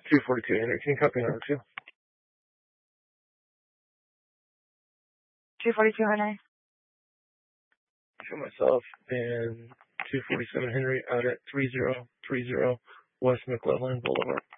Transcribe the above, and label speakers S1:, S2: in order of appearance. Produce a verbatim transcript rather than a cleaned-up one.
S1: two forty-two, Henry. Can you copy number two?
S2: two forty-two, Henry.
S1: To myself and two forty-seven Henry out at three zero three zero West McClellan Boulevard.